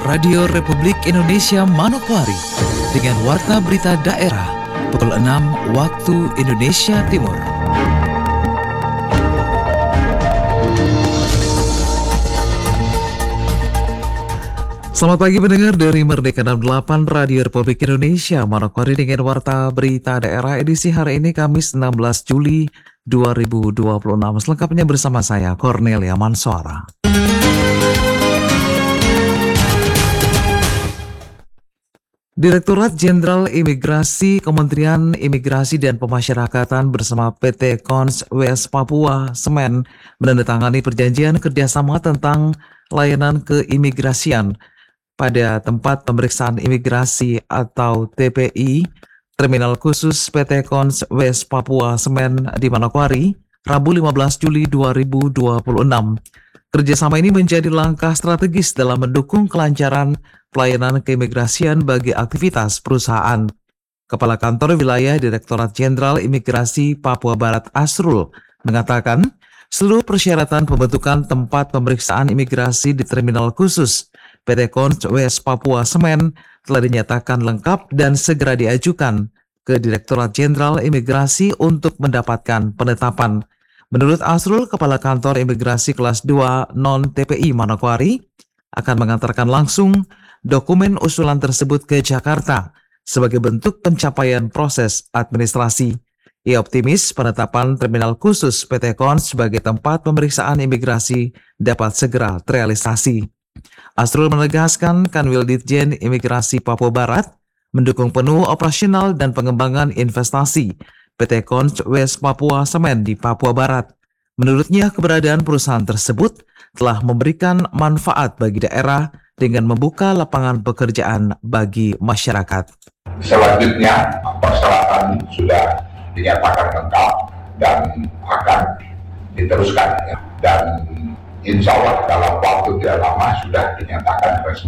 Radio Republik Indonesia Manokwari dengan Warta Berita Daerah pukul 6 waktu Indonesia Timur. Selamat pagi pendengar dari Merdeka 68 Radio Republik Indonesia Manokwari dengan Warta Berita Daerah edisi hari ini Kamis 16 Juli 2026. Selengkapnya bersama saya Cornelia Mansora. Direktorat Jenderal Imigrasi Kementerian Imigrasi dan Pemasyarakatan bersama PT Cons West Papua Semen menandatangani perjanjian kerjasama tentang layanan keimigrasian pada tempat pemeriksaan imigrasi atau TPI Terminal Khusus PT Cons West Papua Semen di Manokwari, Rabu 15 Juli 2026. Kerjasama ini menjadi langkah strategis dalam mendukung kelancaran pelayanan keimigrasian bagi aktivitas perusahaan. Kepala Kantor Wilayah Direktorat Jenderal Imigrasi Papua Barat Asrul mengatakan, seluruh persyaratan pembentukan tempat pemeriksaan imigrasi di Terminal Khusus PT Cons West Papua Semen telah dinyatakan lengkap dan segera diajukan ke Direktorat Jenderal Imigrasi untuk mendapatkan penetapan. Menurut Asrul, Kepala Kantor Imigrasi Kelas 2 Non-TPI Manokwari akan mengantarkan langsung dokumen usulan tersebut ke Jakarta sebagai bentuk pencapaian proses administrasi. Ia optimis penetapan Terminal Khusus PT Cons sebagai tempat pemeriksaan imigrasi dapat segera terrealisasi. Asrul menegaskan Kanwil Ditjen Imigrasi Papua Barat mendukung penuh operasional dan pengembangan investasi PT Cons West Papua Semen di Papua Barat. Menurutnya, keberadaan perusahaan tersebut telah memberikan manfaat bagi daerah dengan membuka lapangan pekerjaan bagi masyarakat. Selanjutnya, persyaratan sudah dinyatakan lengkap dan akan diteruskan. Dan insya Allah dalam waktu tidak lama sudah dinyatakan resmi.